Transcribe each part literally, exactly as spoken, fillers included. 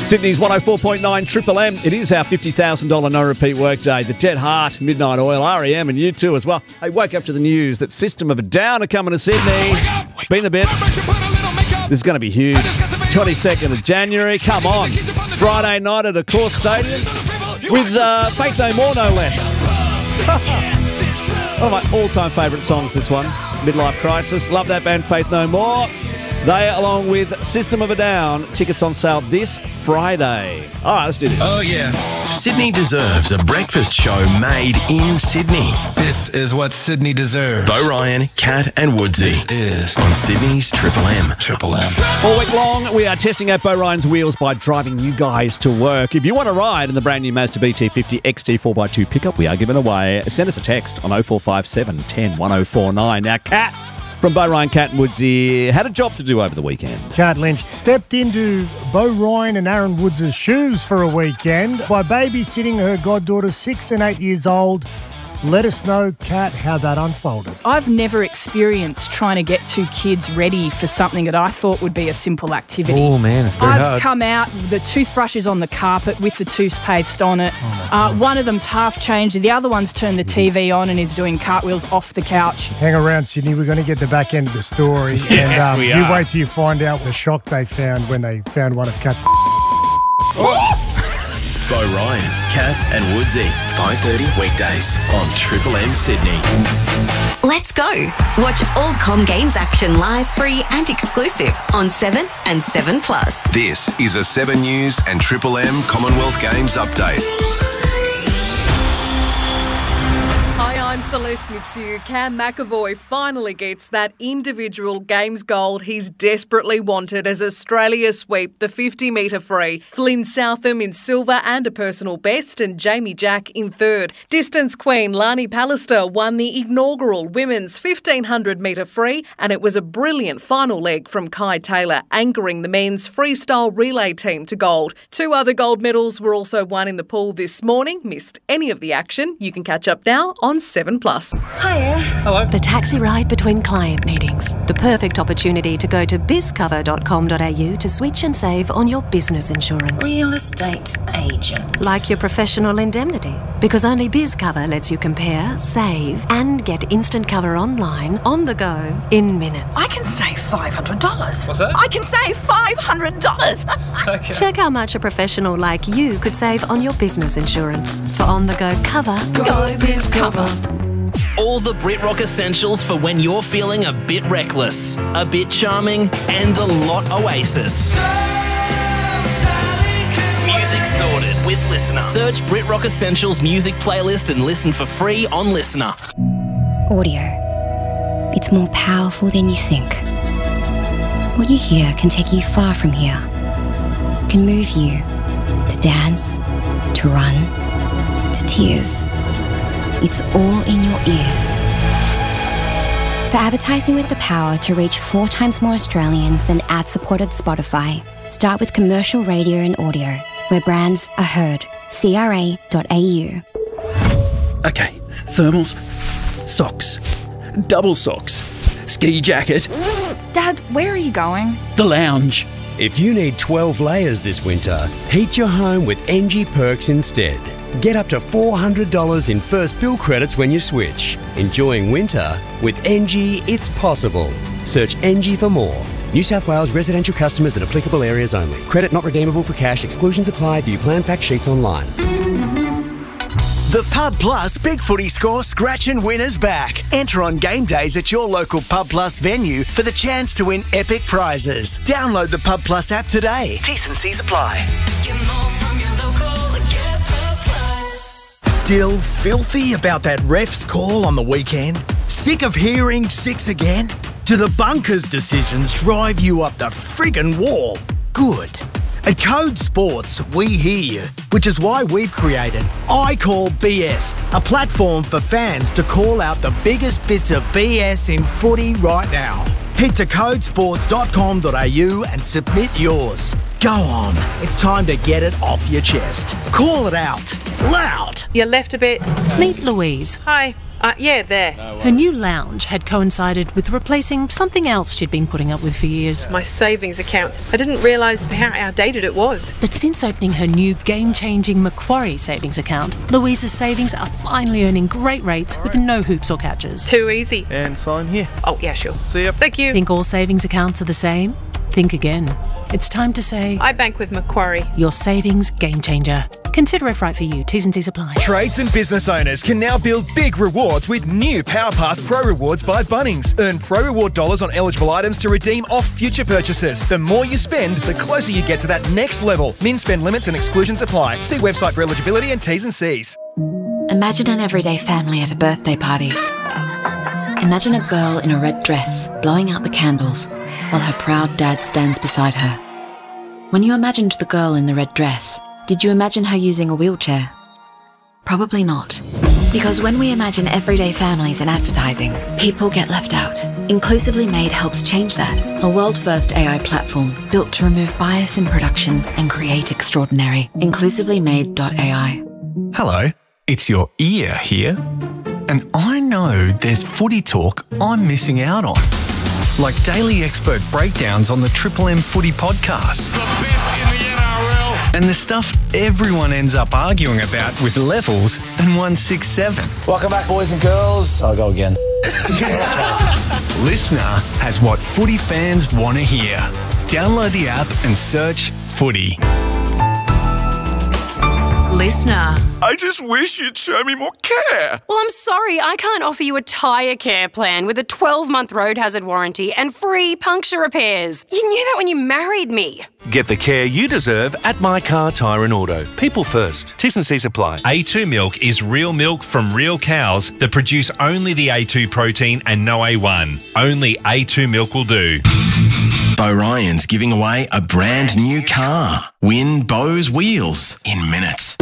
Sydney's one oh four point nine Triple M. It is our fifty thousand dollars no-repeat workday. The Dead Heart, Midnight Oil, R E M and U two as well. Hey, woke up to the news that System of a Down are coming to Sydney. It's been a bit. This is going to be huge. twenty-second of January. Come on. Friday night at Accor Stadium with uh, Faith No More, no less. One of my all-time favourite songs, this one. Midlife Crisis. Love that band, Faith No More. They, along with System of a Down, tickets on sale this Friday. All right, let's do this. Oh, yeah. Sydney deserves a breakfast show made in Sydney. This is what Sydney deserves. Bo Ryan, Kat and Woodsy. This is on Sydney's Triple M. Triple M. All week long, we are testing out Bo Ryan's wheels by driving you guys to work. If you want to ride in the brand new Mazda B T fifty X T four by two pickup, we are giving away. Send us a text on oh four five seven, one oh, one oh four nine. Now, Kat from Bo Ryan, Kat and Woodsy had a job to do over the weekend. Kat Lynch stepped into Bo Ryan and Aaron Woods' shoes for a weekend by babysitting her goddaughter, six and eight years old. Let us know, Kat, how that unfolded. I've never experienced trying to get two kids ready for something that I thought would be a simple activity. Oh, man, it's very I've hard. come out, the toothbrush is on the carpet with the toothpaste on it. Oh uh, one of them's half changed. The other one's turned the T V on and is doing cartwheels off the couch. Hang around, Sydney. We're going to get the back end of the story. Yes, and um, we you are. wait till you find out the shock they found when they found one of Kat's... Bo Ryan, Kat and Woodsy. five thirty weekdays on Triple M Sydney. Let's go. Watch all Com Games action live, free and exclusive on seven and seven plus. This is a seven News and Triple M Commonwealth Games update. Hi, I'm Celeste Mitsu. Cam McAvoy finally gets that individual games gold he's desperately wanted as Australia sweep the fifty metre free. Flynn Southam in silver and a personal best, and Jamie Jack in third. Distance queen Lani Pallister won the inaugural women's fifteen hundred metre free, and it was a brilliant final leg from Kai Taylor, anchoring the men's freestyle relay team to gold. Two other gold medals were also won in the pool this morning. Missed any of the action? You can catch up now on seven plus. Hiya. Hello. The taxi ride between client meetings. The perfect opportunity to go to biz cover dot com dot a u to switch and save on your business insurance. Real estate agent. Like your professional indemnity. Because only BizCover lets you compare, save, and get instant cover online, on the go, in minutes. I can save five hundred dollars. What's that? I can save five hundred dollars. Okay. Check how much a professional like you could save on your business insurance. For on-the-go cover, go BizCover. All the BritRock essentials for when you're feeling a bit reckless, a bit charming, and a lot Oasis. Music sorted with Listener. Search BritRock Essentials music playlist and listen for free on Listener. Audio. It's more powerful than you think. What you hear can take you far from here. It can move you to dance, to run, to tears. It's all in your ears. For advertising with the power to reach four times more Australians than ad-supported Spotify, start with commercial radio and audio, where brands are heard. C R A dot A U. Okay, thermals, socks, double socks, ski jacket. Dad, where are you going? The lounge. If you need twelve layers this winter, heat your home with N G Perks instead. Get up to four hundred dollars in first bill credits when you switch. Enjoying winter with N G, it's possible. Search N G for more. New South Wales residential customers in applicable areas only. Credit not redeemable for cash. Exclusions apply. View plan fact sheets online. The Pub Plus Big Footy Score Scratch and Win is back. Enter on game days at your local Pub Plus venue for the chance to win epic prizes. Download the Pub Plus app today. T's and C's apply. Still filthy about that ref's call on the weekend? Sick of hearing six again? Do the bunkers decisions drive you up the friggin' wall? Good. At Code Sports, we hear you, which is why we've created I Call B S, a platform for fans to call out the biggest bits of B S in footy right now. Head to code sports dot com dot a u and submit yours. Go on, it's time to get it off your chest. Call it out, loud. You left a bit. Meet Louise. Hi. Uh, yeah, there. Her new lounge had coincided with replacing something else she'd been putting up with for years. My savings account. I didn't realise how outdated it was. But since opening her new game-changing Macquarie savings account, Louisa's savings are finally earning great rates with no hoops or catches. Too easy. And sign here. Oh, yeah, sure. See ya. Thank you. Think all savings accounts are the same? Think again. It's time to say... I bank with Macquarie. Your savings game changer. Consider if right for you. T's and C's apply. Trades and business owners can now build big rewards with new PowerPass Pro Rewards by Bunnings. Earn Pro Reward dollars on eligible items to redeem off future purchases. The more you spend, the closer you get to that next level. Min spend limits and exclusions apply. See website for eligibility and T's and C's. Imagine an everyday family at a birthday party. Imagine a girl in a red dress blowing out the candles while her proud dad stands beside her. When you imagined the girl in the red dress, did you imagine her using a wheelchair? Probably not. Because when we imagine everyday families in advertising, people get left out. Inclusively Made helps change that. A world-first A I platform built to remove bias in production and create extraordinary. inclusively made dot A I. Hello, it's your ear here. And I know there's footy talk I'm missing out on. Like daily expert breakdowns on the Triple M Footy podcast. The best in the N R L. And the stuff everyone ends up arguing about with Levels and one six seven. Welcome back, boys and girls. I'll go again. Listener has what footy fans want to hear. Download the app and search Footy. Listener. I just wish you'd show me more care. Well, I'm sorry, I can't offer you a tyre care plan with a twelve-month road hazard warranty and free puncture repairs. You knew that when you married me. Get the care you deserve at My Car Tyre and Auto. People first. T's and C's apply. A two milk is real milk from real cows that produce only the A two protein and no A one. Only A two milk will do. Bo Ryan's giving away a brand new car. Win Bo's wheels in minutes.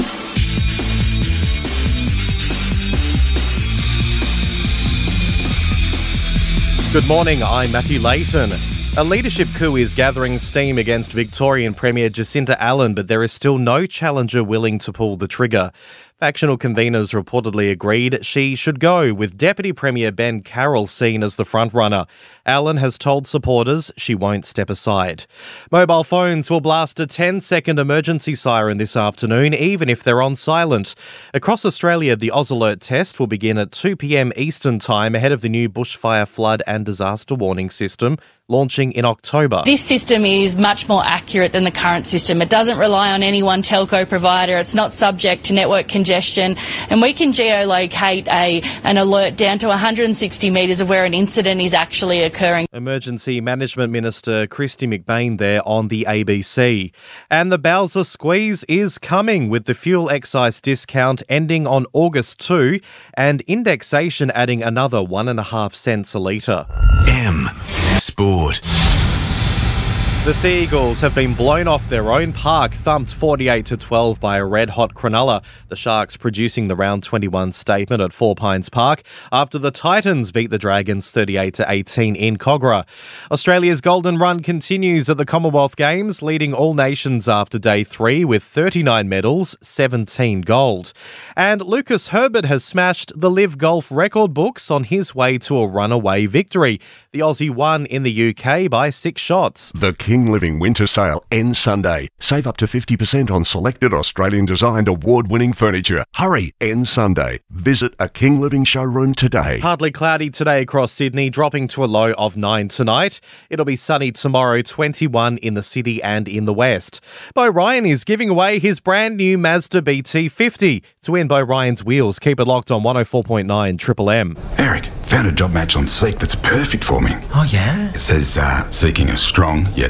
Good morning, I'm Matthew Layton. A leadership coup is gathering steam against Victorian Premier Jacinta Allen, but there is still no challenger willing to pull the trigger. Factional conveners reportedly agreed she should go, with Deputy Premier Ben Carroll seen as the frontrunner. Allen has told supporters she won't step aside. Mobile phones will blast a ten-second emergency siren this afternoon, even if they're on silent. Across Australia, the Oz Alert test will begin at two p.m. Eastern Time ahead of the new bushfire, flood and disaster warning system launching in October. This system is much more accurate than the current system. It doesn't rely on any one telco provider. It's not subject to network congestion, and we can geolocate a an alert down to one hundred sixty metres of where an incident is actually occurring. Emergency Management Minister Kristy McBain there on the A B C. And the Bowser squeeze is coming, with the fuel excise discount ending on August second and indexation adding another one and a half cents a litre. M Sport. The Sea Eagles have been blown off their own park, thumped forty-eight to twelve by a red-hot Cronulla. The Sharks producing the round twenty-one statement at Four Pines Park after the Titans beat the Dragons thirty-eight to eighteen in Kogarah. Australia's golden run continues at the Commonwealth Games, leading all nations after day three with thirty-nine medals, seventeen gold. And Lucas Herbert has smashed the Live Golf record books on his way to a runaway victory. The Aussie won in the U K by six shots. The King Living Winter Sale ends Sunday. Save up to fifty percent on selected Australian-designed award-winning furniture. Hurry, ends Sunday. Visit a King Living showroom today. Partly cloudy today across Sydney, dropping to a low of nine tonight. It'll be sunny tomorrow, twenty-one in the city and in the west. Bo Ryan is giving away his brand new Mazda B T fifty. To win Bo Ryan's wheels, keep it locked on one oh four point nine Triple M. Eric, found a job match on Seek that's perfect for me. Oh, yeah? It says, uh, seeking a strong yet